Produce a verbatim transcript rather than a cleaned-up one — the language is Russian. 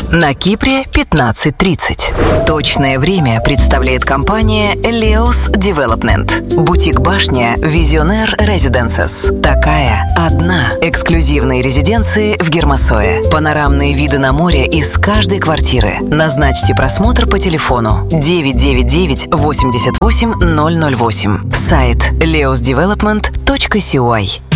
На Кипре пятнадцать тридцать. Точное время представляет компания Leos Development. Бутик-башня Visionaire Residences. Такая одна. Эксклюзивные резиденции в Гермосое. Панорамные виды на море из каждой квартиры. Назначьте просмотр по телефону девять девять девять восемьдесят восемь ноль ноль восемь. Сайт leos development точка си ю ай.